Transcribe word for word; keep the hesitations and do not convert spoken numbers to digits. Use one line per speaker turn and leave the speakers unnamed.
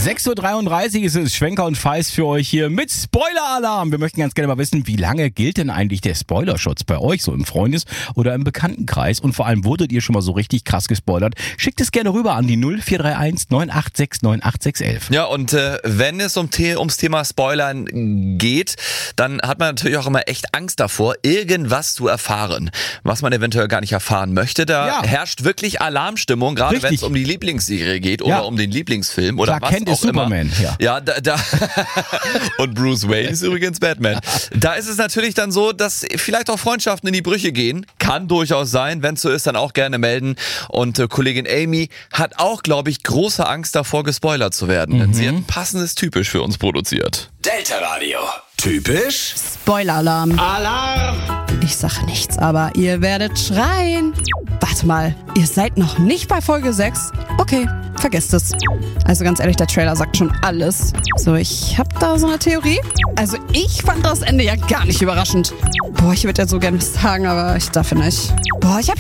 sechs Uhr dreiunddreißig ist es, Schwenker und Feist für euch hier mit Spoiler-Alarm. Wir möchten ganz gerne mal wissen, wie lange gilt denn eigentlich der Spoilerschutz bei euch, so im Freundes- oder im Bekanntenkreis? Und vor allem, wurdet ihr schon mal so richtig krass gespoilert? Schickt es gerne rüber an die null vier drei eins neun acht sechs neun acht sechs eins eins.
Ja, und äh, wenn es um The- ums Thema Spoilern geht, dann hat man natürlich auch immer echt Angst davor, irgendwas zu erfahren, was man eventuell gar nicht erfahren möchte. Da
Ja.
herrscht wirklich Alarmstimmung, gerade wenn es
Richtig.
um die Lieblingsserie geht oder
Ja.
um den Lieblingsfilm oder
Clark
was
Kent
auch
ist Superman,
immer.
ja.
Ja, da, da und Bruce Wayne ist übrigens Batman. Da ist es natürlich dann so, dass vielleicht auch Freundschaften in die Brüche gehen. Kann durchaus sein. Wenn es so ist, dann auch gerne melden. Und äh, Kollegin Amy hat auch, glaube ich, große Angst davor, gespoilert zu werden.
Mhm.
Denn sie hat ein passendes Typisch für uns produziert.
Delta Radio. Typisch
Spoiler-Alarm.
Alarm.
Ich sag nichts, aber ihr werdet schreien. Warte mal, ihr seid noch nicht bei Folge sechs? Okay, vergesst es. Also ganz ehrlich, der Trailer sagt schon alles. So, ich hab da so eine Theorie. Also ich fand das Ende ja gar nicht überraschend. Boah, ich würde ja so gerne was sagen, aber ich darf nicht. Boah, ich hab